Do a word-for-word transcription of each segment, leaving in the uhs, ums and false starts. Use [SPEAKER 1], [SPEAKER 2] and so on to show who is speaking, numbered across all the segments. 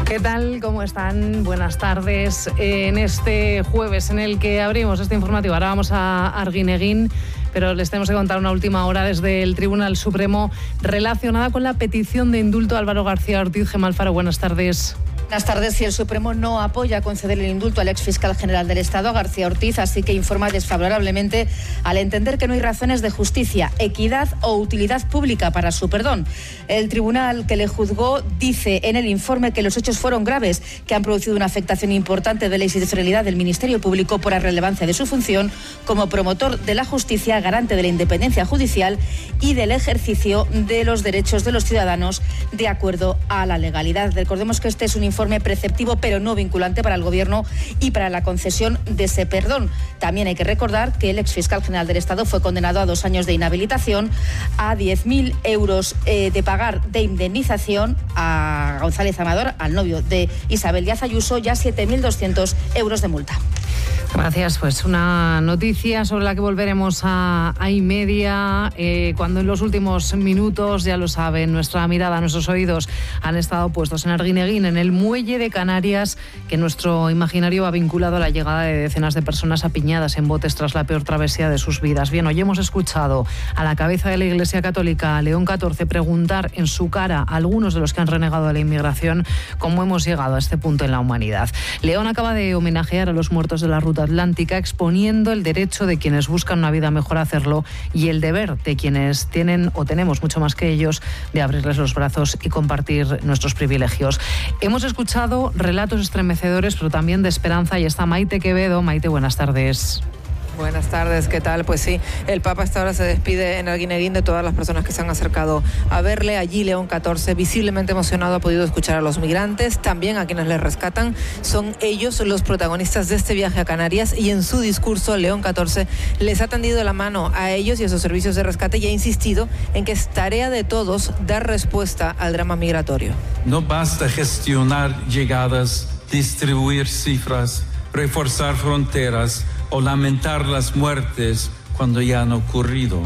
[SPEAKER 1] ¿Qué tal? ¿Cómo están? Buenas tardes. En este jueves en el que abrimos este informativo, ahora vamos a Arguineguín, pero les tenemos que contar una última hora desde el Tribunal Supremo relacionada con la petición de indulto a Álvaro García Ortiz. Gemma Alfaro, buenas tardes.
[SPEAKER 2] Buenas tardes. Si el Supremo no apoya conceder el indulto al exfiscal general del Estado, García Ortiz, así que informa desfavorablemente al entender que no hay razones de justicia, equidad o utilidad pública para su perdón. El tribunal que le juzgó dice en el informe que los hechos fueron graves, que han producido una afectación importante de la institucionalidad del Ministerio Público por la relevancia de su función como promotor de la justicia, garante de la independencia judicial y del ejercicio de los derechos de los ciudadanos de acuerdo a la legalidad. Recordemos que este es un informe informe preceptivo pero no vinculante para el Gobierno y para la concesión de ese perdón. También hay que recordar que el exfiscal general del Estado fue condenado a dos años de inhabilitación, a diez mil euros eh, de pagar de indemnización a González Amador, al novio de Isabel Díaz Ayuso, y a siete mil doscientos euros de multa.
[SPEAKER 1] Gracias. Pues una noticia sobre la que volveremos a, a y media, eh, cuando en los últimos minutos, ya lo saben, nuestra mirada, nuestros oídos han estado puestos en Arguineguín, en el muelle de Canarias, que nuestro imaginario va vinculado a la llegada de decenas de personas apiñadas en botes tras la peor travesía de sus vidas. Bien, hoy hemos escuchado a la cabeza de la Iglesia Católica, León catorce, preguntar en su cara a algunos de los que han renegado de la inmigración cómo hemos llegado a este punto en la humanidad. León acaba de homenajear a los muertos de la ruta atlántica, exponiendo el derecho de quienes buscan una vida mejor a hacerlo y el deber de quienes tienen o tenemos mucho más que ellos de abrirles los brazos y compartir nuestros privilegios. Hemos escuchado relatos estremecedores, pero también de esperanza, y está Maite Quevedo. Maite, buenas tardes.
[SPEAKER 3] Buenas tardes, ¿qué tal? Pues sí, el Papa hasta ahora se despide en Arguineguín de todas las personas que se han acercado a verle. Allí León catorce, visiblemente emocionado, ha podido escuchar a los migrantes, también a quienes les rescatan. Son ellos los protagonistas de este viaje a Canarias, y en su discurso León catorce les ha tendido la mano a ellos y a sus servicios de rescate y ha insistido en que es tarea de todos dar respuesta al drama migratorio.
[SPEAKER 4] No basta gestionar llegadas, distribuir cifras, reforzar fronteras o lamentar las muertes cuando ya han ocurrido.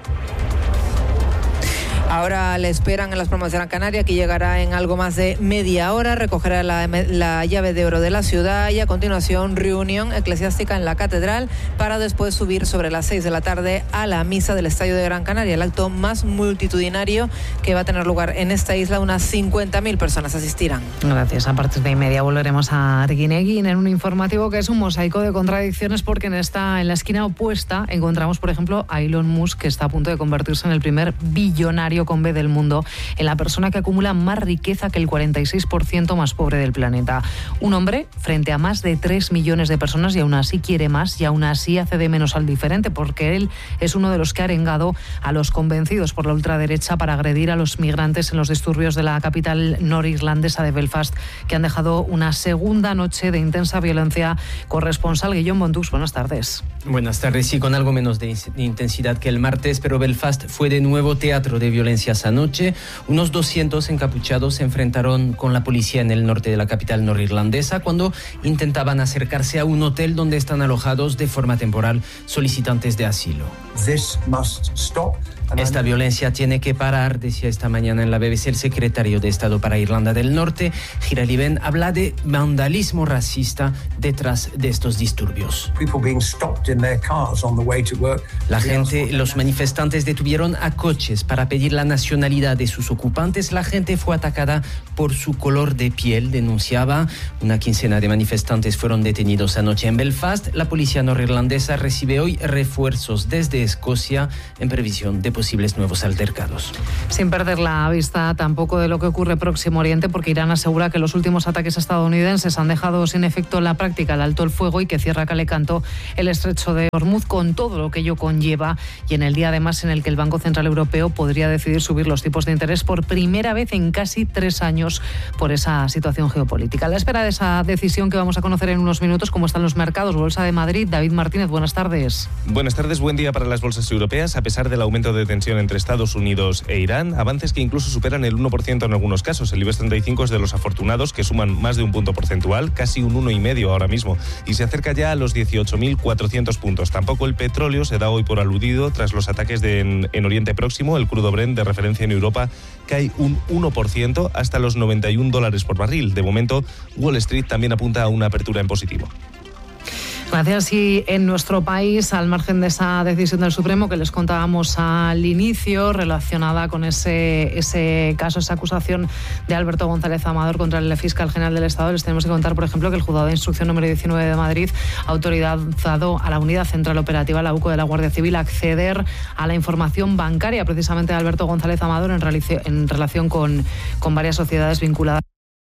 [SPEAKER 3] Ahora le esperan en las Palmas de Gran Canaria, que llegará en algo más de media hora, recogerá la, la llave de oro de la ciudad y a continuación reunión eclesiástica en la catedral para después subir sobre las seis de la tarde a la misa del Estadio de Gran Canaria, el acto más multitudinario que va a tener lugar en esta isla. Unas cincuenta mil personas asistirán.
[SPEAKER 1] Gracias. A partir de y media volveremos a Arguineguín en un informativo que es un mosaico de contradicciones, porque en esta en la esquina opuesta encontramos, por ejemplo, a Elon Musk, que está a punto de convertirse en el primer billonario con B del mundo, en la persona que acumula más riqueza que el cuarenta y seis por ciento más pobre del planeta. Un hombre frente a más de tres millones de personas, y aún así quiere más, y aún así hace de menos al diferente, porque él es uno de los que ha arengado a los convencidos por la ultraderecha para agredir a los migrantes en los disturbios de la capital norirlandesa de Belfast, que han dejado una segunda noche de intensa violencia. Corresponsal Guillón Montux, buenas tardes.
[SPEAKER 5] Buenas tardes. Sí, con algo menos de intensidad que el martes, pero Belfast fue de nuevo teatro de violencia anoche. Unos doscientos encapuchados se enfrentaron con la policía en el norte de la capital norirlandesa cuando intentaban acercarse a un hotel donde están alojados de forma temporal solicitantes de asilo.
[SPEAKER 6] This must stop.
[SPEAKER 5] Esta violencia tiene que parar, decía esta mañana en la B B C el secretario de Estado para Irlanda del Norte. Girali Ben habla de vandalismo racista detrás de estos disturbios. La gente, los manifestantes detuvieron a coches para pedir la nacionalidad de sus ocupantes. La gente fue atacada por su color de piel, denunciaba. Una quincena de manifestantes fueron detenidos anoche en Belfast. La policía norirlandesa recibe hoy refuerzos desde Escocia en previsión de posibles nuevos altercados.
[SPEAKER 1] Sin perder la vista tampoco de lo que ocurre Próximo Oriente, porque Irán asegura que los últimos ataques estadounidenses han dejado sin efecto en la práctica el alto el fuego y que cierra calecanto el estrecho de Hormuz, con todo lo que ello conlleva, y en el día además en el que el Banco Central Europeo podría decidir subir los tipos de interés por primera vez en casi tres años por esa situación geopolítica. A la espera de esa decisión que vamos a conocer en unos minutos, cómo están los mercados. Bolsa de Madrid, David Martínez, buenas tardes.
[SPEAKER 7] Buenas tardes, buen día para las bolsas europeas. A pesar del aumento de tensión entre Estados Unidos e Irán, avances que incluso superan el uno por ciento en algunos casos. El IBEX treinta y cinco es de los afortunados, que suman más de un punto porcentual, casi un uno coma cinco ahora mismo, y se acerca ya a los dieciocho mil cuatrocientos puntos. Tampoco el petróleo se da hoy por aludido tras los ataques de en, en Oriente Próximo. El crudo Brent de referencia en Europa cae un uno por ciento hasta los noventa y un dólares por barril. De momento, Wall Street también apunta a una apertura en positivo.
[SPEAKER 1] Gracias. Y en nuestro país, al margen de esa decisión del Supremo que les contábamos al inicio, relacionada con ese, ese caso, esa acusación de Alberto González Amador contra el fiscal general del Estado, les tenemos que contar, por ejemplo, que el juzgado de instrucción número diecinueve de Madrid ha autorizado a la Unidad Central Operativa, la U C O de la Guardia Civil, a acceder a la información bancaria precisamente de Alberto González Amador en, realici- en relación con, con varias sociedades vinculadas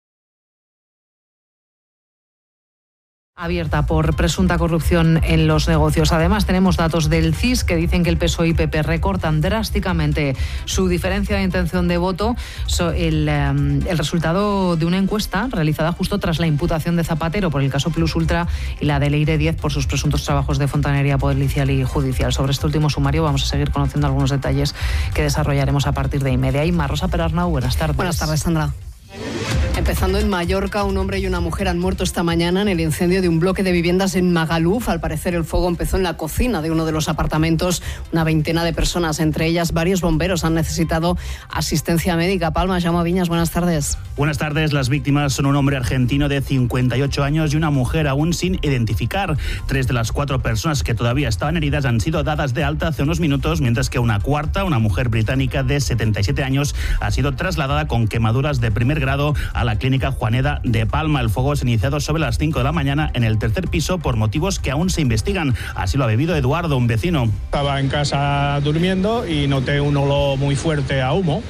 [SPEAKER 1] abierta por presunta corrupción en los negocios. Además, tenemos datos del C I S que dicen que el P S O E y P P recortan drásticamente su diferencia de intención de voto. El, el resultado de una encuesta realizada justo tras la imputación de Zapatero por el caso Plus Ultra y la de Leire diez por sus presuntos trabajos de fontanería policial y judicial. Sobre este último sumario vamos a seguir conociendo algunos detalles que desarrollaremos a partir de y media. Y Rosa Perarnau, buenas tardes.
[SPEAKER 8] Buenas tardes, Sandra. Empezando en Mallorca, un hombre y una mujer han muerto esta mañana en el incendio de un bloque de viviendas en Magaluf. Al parecer, el fuego empezó en la cocina de uno de los apartamentos. Una veintena de personas, entre ellas varios bomberos, han necesitado asistencia médica. Palma, Jaume Viñas, buenas tardes.
[SPEAKER 9] Buenas tardes. Las víctimas son un hombre argentino de cincuenta y ocho años y una mujer aún sin identificar. Tres de las cuatro personas que todavía estaban heridas han sido dadas de alta hace unos minutos, mientras que una cuarta, una mujer británica de setenta y siete años, ha sido trasladada con quemaduras de primer grado a la clínica Juaneda de Palma. El fuego se ha iniciado sobre las cinco de la mañana en el tercer piso por motivos que aún se investigan. Así lo ha vivido Eduardo, un vecino.
[SPEAKER 10] Estaba en casa durmiendo y noté un olor muy fuerte a humo.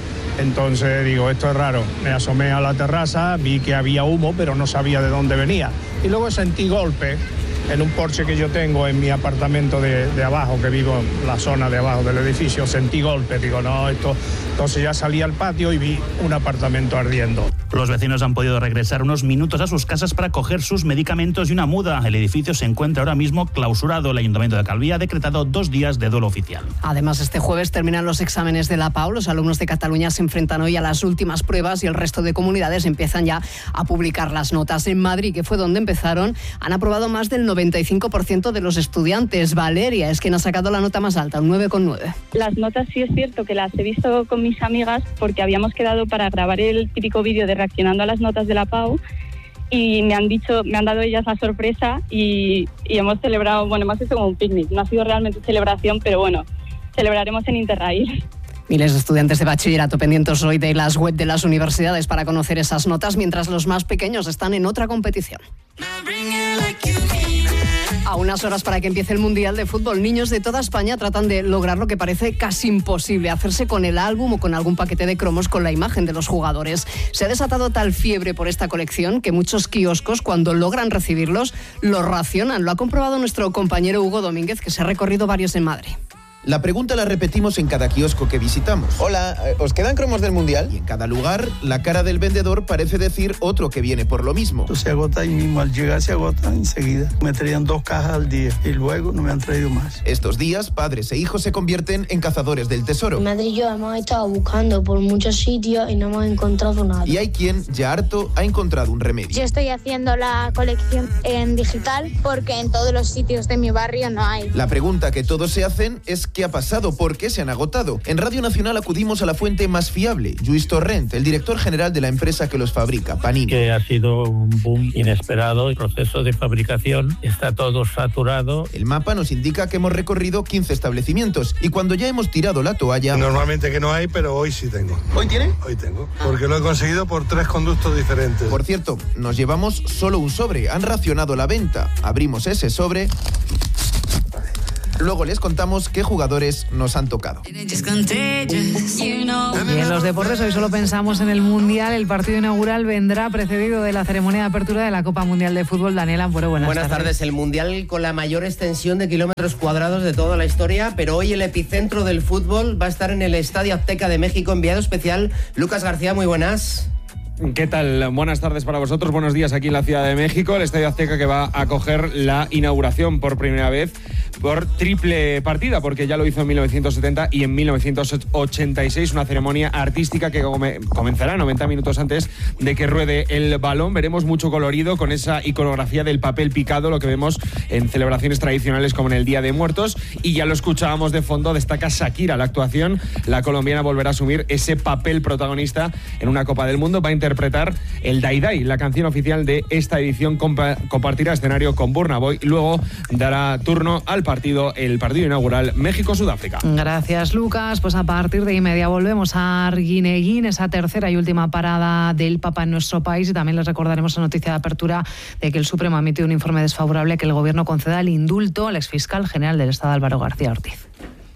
[SPEAKER 10] Entonces digo, esto es raro. Me asomé a la terraza, vi que había humo, pero no sabía de dónde venía. Y luego sentí golpe en un porche que yo tengo en mi apartamento de, de abajo, que vivo en la zona de abajo del edificio. Sentí golpe, digo, no, esto... Entonces ya salí al patio y vi un apartamento ardiendo.
[SPEAKER 9] Los vecinos han podido regresar unos minutos a sus casas para coger sus medicamentos y una muda. El edificio se encuentra ahora mismo clausurado. El Ayuntamiento de Calví ha decretado dos días de duelo oficial.
[SPEAKER 8] Además, este jueves terminan los exámenes de la P A U. Los alumnos de Cataluña se enfrentan hoy a las últimas pruebas y el resto de comunidades empiezan ya a publicar las notas. En Madrid, que fue donde empezaron, han aprobado más del noventa y cinco por ciento de los estudiantes. Valeria es quien ha sacado la nota más alta, un nueve coma nueve.
[SPEAKER 11] Las notas sí es cierto que las he visto con mis amigas porque habíamos quedado para grabar el típico vídeo de reaccionando a las notas de la P A U y me han dicho, me han dado ellas la sorpresa y, y hemos celebrado, bueno, hemos hecho como un picnic. No ha sido realmente celebración, pero bueno, celebraremos en Interrail.
[SPEAKER 8] Miles de estudiantes de bachillerato pendientes hoy de las web de las universidades para conocer esas notas, mientras los más pequeños están en otra competición. A unas horas para que empiece el Mundial de Fútbol, niños de toda España tratan de lograr lo que parece casi imposible, hacerse con el álbum o con algún paquete de cromos con la imagen de los jugadores. Se ha desatado tal fiebre por esta colección que muchos kioscos, cuando logran recibirlos, los racionan. Lo ha comprobado nuestro compañero Hugo Domínguez, que se ha recorrido varios en Madrid.
[SPEAKER 12] La pregunta la repetimos en cada kiosco que visitamos. Hola, ¿os quedan cromos del Mundial? Y en cada lugar, la cara del vendedor parece decir otro que viene por lo mismo.
[SPEAKER 13] Se agota ahí mismo, al llegar se agota enseguida. Me traían dos cajas al día y luego no me han traído más.
[SPEAKER 12] Estos días, padres e hijos se convierten en cazadores del tesoro.
[SPEAKER 14] Mi madre y yo hemos estado buscando por muchos sitios y no hemos encontrado nada.
[SPEAKER 12] Y hay quien, ya harto, ha encontrado un remedio.
[SPEAKER 15] Yo estoy haciendo la colección en digital porque en todos los sitios de mi barrio no hay.
[SPEAKER 12] La pregunta que todos se hacen es ¿qué ha pasado? ¿Por qué se han agotado? En Radio Nacional acudimos a la fuente más fiable, Lluís Torrent, el director general de la empresa que los fabrica, Panini.
[SPEAKER 16] Que ha sido un boom inesperado, el proceso de fabricación está todo saturado.
[SPEAKER 12] El mapa nos indica que hemos recorrido quince establecimientos y cuando ya hemos tirado la toalla...
[SPEAKER 17] Normalmente que no hay, pero hoy sí tengo.
[SPEAKER 12] ¿Hoy tiene?
[SPEAKER 17] Hoy tengo, porque lo he conseguido por tres conductos diferentes.
[SPEAKER 12] Por cierto, nos llevamos solo un sobre, han racionado la venta. Abrimos ese sobre... Luego les contamos qué jugadores nos han tocado.
[SPEAKER 1] Y en los deportes hoy solo pensamos en el Mundial. El partido inaugural vendrá precedido de la ceremonia de apertura de la Copa Mundial de Fútbol. Daniel Ampuero, buenas,
[SPEAKER 18] buenas tardes. tardes. El Mundial con la mayor extensión de kilómetros cuadrados de toda la historia, pero hoy el epicentro del fútbol va a estar en el Estadio Azteca de México. Enviado especial, Lucas García, muy buenas.
[SPEAKER 19] ¿Qué tal? Buenas tardes para vosotros, buenos días aquí en la Ciudad de México, el Estadio Azteca que va a acoger la inauguración por primera vez por triple partida, porque ya lo hizo en mil novecientos setenta y en mil novecientos ochenta y seis, una ceremonia artística que come, comenzará noventa minutos antes de que ruede el balón. Veremos mucho colorido con esa iconografía del papel picado, lo que vemos en celebraciones tradicionales como en el Día de Muertos, y ya lo escuchábamos de fondo, destaca Shakira la actuación. La colombiana volverá a asumir ese papel protagonista en una Copa del Mundo, va a interpretar el Dai Dai, la canción oficial de esta edición. Compa- compartirá escenario con Burna Boy, luego dará turno al partido, el partido inaugural México-Sudáfrica.
[SPEAKER 1] Gracias, Lucas. Pues a partir de y media volvemos a Arguineguín, esa tercera y última parada del Papa en nuestro país, y también les recordaremos la noticia de apertura de que el Supremo ha emitido un informe desfavorable que el Gobierno conceda el indulto al exfiscal general del Estado, Álvaro García Ortiz.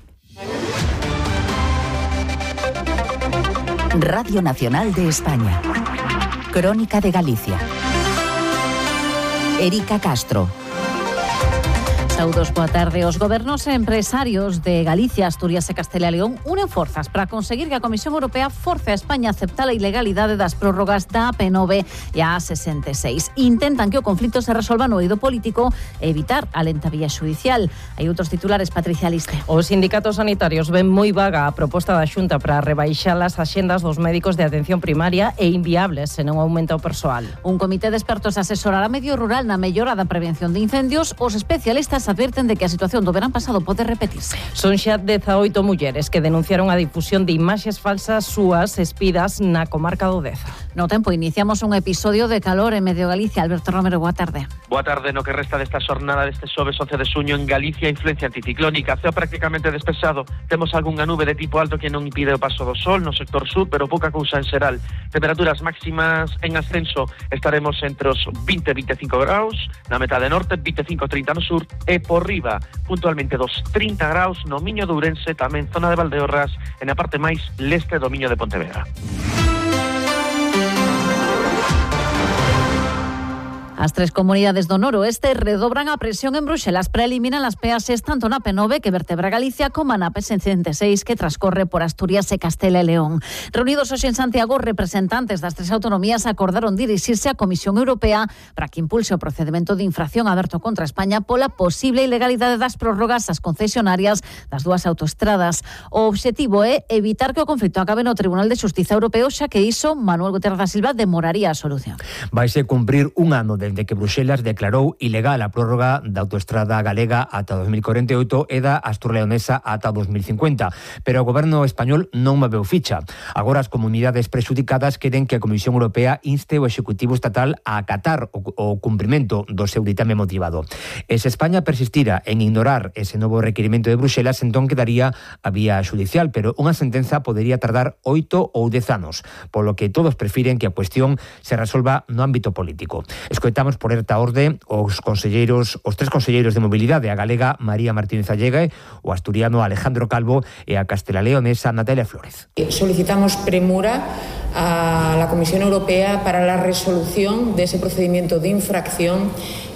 [SPEAKER 20] Radio Nacional de España. Crónica de Galicia. Erika Castro.
[SPEAKER 21] Saudos, boa tarde. Os gobernos e empresarios de Galicia, Asturias e Castela e León unen forzas para conseguir que a Comisión Europea force a España a aceptar a ilegalidade das prórrogas da A P nove e a A sesenta e seis. Intentan que o conflito se resolva no eido político e evitar a lenta vía xudicial. Hai outros titulares, Patricia Liste.
[SPEAKER 22] Os sindicatos sanitarios ven moi vaga a proposta da Xunta para rebaixar as axendas dos médicos de atención primaria e inviables se non aumenta o persoal.
[SPEAKER 21] Un comité de expertos asesorará medio rural na mellora da prevención de incendios. Os especialistas advirten de que a situación do verán pasado pode repetirse.
[SPEAKER 22] Son xa dezaoito mulleres que denunciaron a difusión de imaxes falsas súas espidas na comarca do Deza.
[SPEAKER 21] No tempo, iniciamos un episodio de calor en Medio Galicia. Alberto Romero, boa tarde.
[SPEAKER 23] Boa tarde. No que resta desta xornada deste xoves once de xuño en Galicia, influencia anticiclónica, ceo prácticamente despexado. Temos algunha nube de tipo alto que non impide o paso do sol no sector sur, pero pouca cousa en xeral. Temperaturas máximas en ascenso, estaremos entre os vinte e veinticinco graus na metade norte, veinticinco a trinta no sur, e por riba, puntualmente dos trinta graus no Miño de Ourense, tamén zona de Valdeorras e na parte máis leste do Miño de Pontevedra.
[SPEAKER 21] As tres comunidades do noroeste redobran a presión en Bruxelas para eliminar as peaxes tanto na A P nove, que vertebra Galicia, como na A P sesenta e seis, que transcorre por Asturias e Castela e León. Reunidos hoxe en Santiago, representantes das tres autonomías acordaron dirixirse á Comisión Europea para que impulse o procedimento de infracción aberto contra España pola posible ilegalidade das prórrogas ás concesionarias das dúas autoestradas. O obxectivo é evitar que o conflito acabe no Tribunal de Xustiza Europeo, xa que iso Manuel Guterres da Silva demoraría a solución.
[SPEAKER 24] Vaise cumprir un ano de Desde que Bruxelas declarou ilegal a prórroga da autoestrada galega ata dos mil cuarenta e oito e da astur-leonesa ata dos mil cincuenta. Pero o goberno español non moveu ficha. Agora as comunidades prexudicadas queren que a Comisión Europea inste o Executivo Estatal a acatar o, o cumprimento do seu ditame motivado. E se España persistira en ignorar ese novo requirimento de Bruxelas, entón quedaría a vía xudicial, pero unha sentenza podería tardar oito ou dez anos, polo que todos prefiren que a cuestión se resolva no ámbito político. Escoitamos por esta orde os conselleiros, os tres conselleiros de mobilidade, a galega María Martínez Allegue, o asturiano Alejandro Calvo e a castelaleonesa Natalia Flores.
[SPEAKER 25] Solicitamos premura a la Comisión Europea para la resolución de ese procedimiento de infracción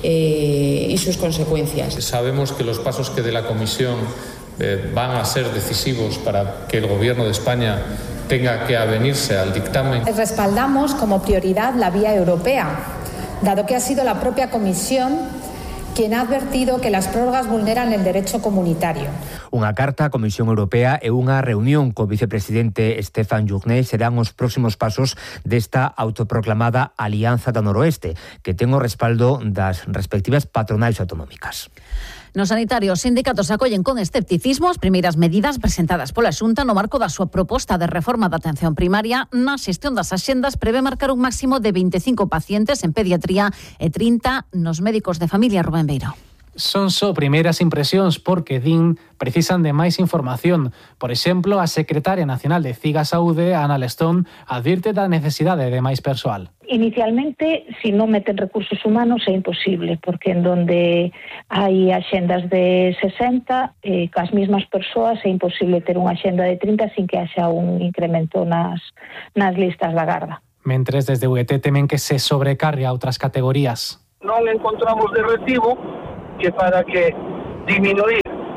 [SPEAKER 25] eh, y sus consecuencias.
[SPEAKER 26] Sabemos que los pasos que dé la Comisión eh, van a ser decisivos para que el Gobierno de España tenga que avenirse al dictamen.
[SPEAKER 27] Respaldamos como prioridad la vía europea, dado que ha sido la propia Comisión quien ha advertido que las prórrogas vulneran el derecho comunitario.
[SPEAKER 24] Unha carta á Comisión Europea e unha reunión co vicepresidente Stéphane Journet serán os próximos pasos desta autoproclamada Alianza do Noroeste, que ten o respaldo das respectivas patronais autonómicas.
[SPEAKER 21] No sanitario, os sindicatos acollen con escepticismo as primeiras medidas presentadas pola Xunta no marco da súa proposta de reforma da atención primaria. Na xestión das axendas prevé marcar un máximo de veinticinco pacientes en pediatría e trinta nos médicos de familia. Rubén Beiro.
[SPEAKER 28] Son só primeiras impresións porque din precisan de máis información. Por exemplo, a secretaria nacional de Ciga Saúde, Ana Lestón, advirte da necesidade de máis persoal.
[SPEAKER 29] Inicialmente, si non meten recursos humanos é imposible, porque en donde hai axendas de sesenta, eh, cas mesmas persoas é imposible ter unha axenda de trinta sin que haxa un incremento nas, nas listas da garda.
[SPEAKER 28] Mentres desde U G T temen que se sobrecargue a outras categorías.
[SPEAKER 30] Non encontramos de recibo que para que diminuir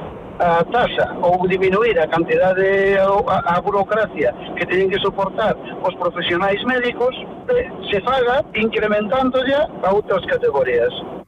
[SPEAKER 30] a taxa ou diminuir a cantidade, a, a burocracia que teñen que soportar os profesionais médicos, se faga incrementando ya a outras categorías.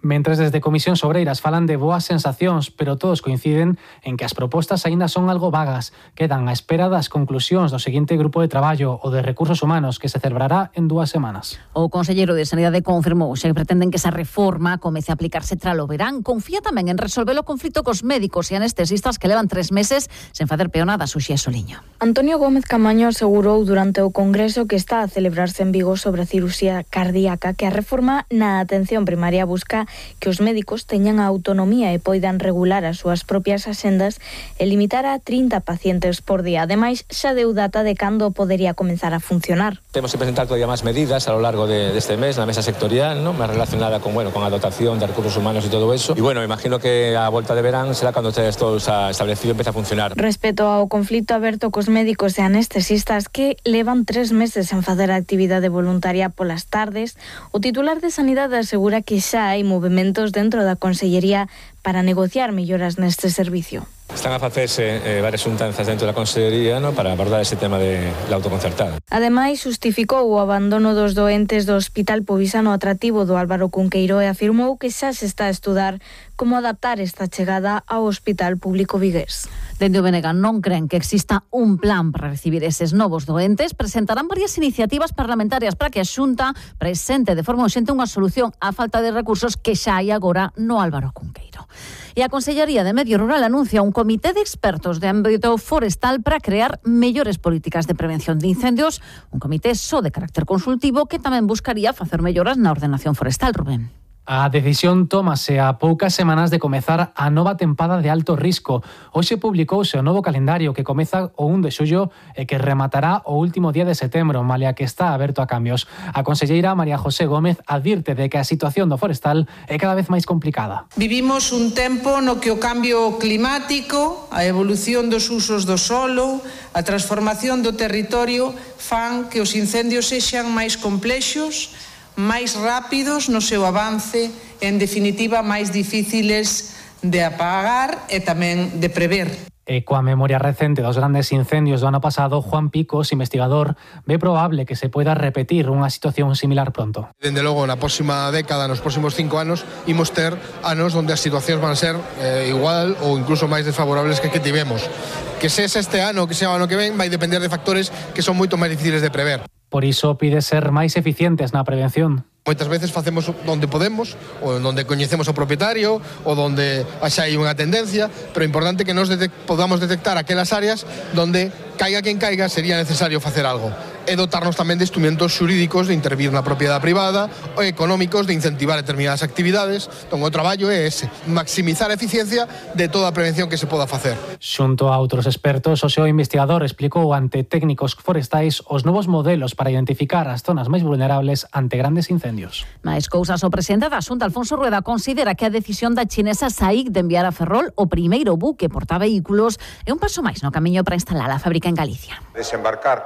[SPEAKER 28] Mentres desde Comisións Obreiras falan de boas sensacións, pero todos coinciden en que as propostas aínda son algo vagas. Quedan á espera das conclusións do seguinte grupo de traballo, o de Recursos Humanos, que se celebrará en dúas semanas.
[SPEAKER 21] O conselleiro de Sanidade confirmou xa que pretenden que esa reforma comece a aplicarse tralo verán. Confía tamén en resolver o conflito cos médicos e anestesistas que levan tres meses sen facer peonada. Xuxía Soliño.
[SPEAKER 2] Antonio Gómez Camaño asegurou durante o congreso que está a celebrarse en Vigo sobre a cirurxía cardíaca que a reforma na atención primaria busca que os médicos teñan a autonomía e poidan regular as súas propias axendas e limitar a trinta pacientes por día. Ademais, xa deu data de cando podería comenzar a funcionar.
[SPEAKER 3] Temos que presentar todavía máis medidas a lo largo de, de este mes na mesa sectorial, ¿no? Máis relacionada con, bueno, con a dotación de recursos humanos e todo eso. E bueno, me imagino que a volta de verán será cando estés todo establecido e empeza a funcionar.
[SPEAKER 2] Respecto ao conflito aberto cos médicos e anestesistas que levan tres meses en facer actividade voluntaria polas tardes, o titular de Sanidade asegura que xa hai movementos dentro da Consellería para negociar melloras neste servicio.
[SPEAKER 3] Están a facerse eh, varias xuntanzas dentro da Consellería, ¿no?, para abordar ese tema de la autoconcertada.
[SPEAKER 2] Ademais, justificou o abandono dos doentes do Hospital Povisano Atractivo do Álvaro Cunqueiro e afirmou que xa se está a estudar como adaptar esta chegada ao Hospital Público vigués.
[SPEAKER 21] Dende o B N G non creen que exista un plan para recibir eses novos doentes. Presentarán varias iniciativas parlamentarias para que a Xunta presente de forma urxente unha solución á falta de recursos que xa hai agora no Álvaro Cunqueiro. E a Consellería de Medio Rural anuncia un comité de expertos de ámbito forestal para crear mellores políticas de prevención de incendios, un comité só de carácter consultivo que tamén buscaría facer melloras na ordenación forestal, Rubén.
[SPEAKER 28] A decisión tómase a poucas semanas de comezar a nova tempada de alto risco. Hoxe publicouse o novo calendario que comeza o un de xullo e que rematará o último día de setembro, malia que está aberto a cambios. A conselleira María José Gómez advirte de que a situación do forestal é cada vez máis complicada.
[SPEAKER 4] Vivimos un tempo no que o cambio climático, a evolución dos usos do solo, a transformación do territorio fan que os incendios sexan máis complexos, máis rápidos no seu avance e, en definitiva, máis difíciles de apagar e tamén de prever.
[SPEAKER 28] E coa memoria recente dos grandes incendios do ano pasado, Juan Picos, investigador, ve probable que se poida repetir unha situación similar pronto.
[SPEAKER 5] Dende logo, na próxima década, nos próximos cinco anos, imos ter anos onde as situacións van ser eh, igual ou incluso máis desfavorables que que tivemos. Que se é este ano ou que se é o ano que ven, vai depender de factores que son moito máis difíciles de prever.
[SPEAKER 28] Por iso pide ser máis eficientes na prevención.
[SPEAKER 5] Moitas veces facemos onde podemos, ou onde coñecemos o propietario, ou onde xa hai unha tendencia, pero é importante que nos detect- podamos detectar aquelas áreas onde caiga quen caiga sería necesario facer algo. E dotarnos tamén de instrumentos xurídicos de intervir na propiedade privada ou económicos de incentivar determinadas actividades. Entón, o traballo é ese, maximizar a eficiencia de toda a prevención que se poda facer.
[SPEAKER 28] Xunto a outros expertos, o seu investigador explicou ante técnicos forestais os novos modelos para identificar as zonas máis vulnerables ante grandes incendios.
[SPEAKER 21] Mais cousas, o presidente da Xunta, Alfonso Rueda, considera que a decisión da chinesa SAIC de enviar a Ferrol o primeiro buque portavehículos é un paso máis no camiño para instalar a fábrica en Galicia.
[SPEAKER 6] Desembarcar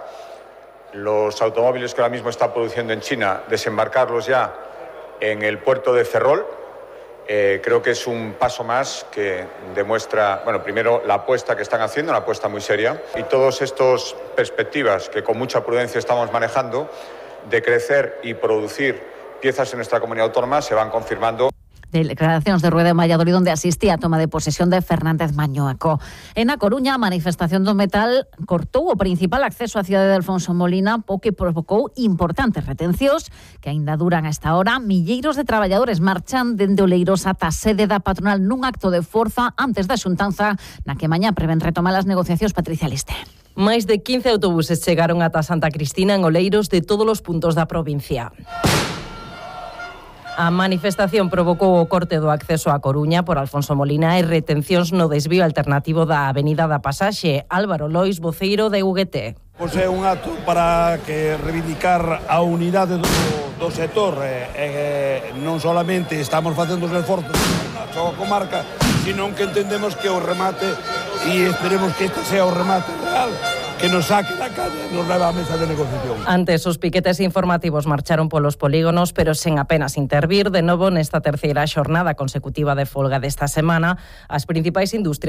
[SPEAKER 6] los automóviles que ahora mismo está produciendo en China, desembarcarlos ya en el puerto de Ferrol, eh, creo que es un paso más que demuestra, bueno, primero la apuesta que están haciendo, una apuesta muy seria, y todas estas perspectivas que con mucha prudencia estamos manejando de crecer y producir piezas en nuestra comunidad autónoma se van confirmando.
[SPEAKER 21] Declaracións de Rueda en Valladolid onde asistía a toma de posesión de Fernández Mañueco. En A Coruña, a manifestación do metal cortou o principal acceso á cidade de Alfonso Molina, po que provocou importantes retencións que aínda duran a esta hora. Milleiros de traballadores marchan dende Oleiros ata a sede da patronal nun acto de forza antes da xuntanza na que mañá prevén retomar as negociacións. Patricia Liste.
[SPEAKER 22] Máis de quince autobuses chegaron ata Santa Cristina en Oleiros de todos os puntos da provincia. A manifestación provocou o corte do acceso a Coruña por Alfonso Molina e retencións no desvío alternativo da Avenida da Pasaxe. Álvaro Lois, voceiro de U G T.
[SPEAKER 7] Pois é un acto para que reivindicar a unidade do, do sector e, e non solamente estamos facendo os esforzos na súa comarca, sino que entendemos que o remate, e esperemos que este sea o remate real, que nos saque da calle e nos leva á mesa de negociación.
[SPEAKER 22] Antes, os piquetes informativos marcharon polos polígonos, pero sen apenas intervir. De novo, nesta terceira xornada consecutiva de folga desta semana, as principais industrias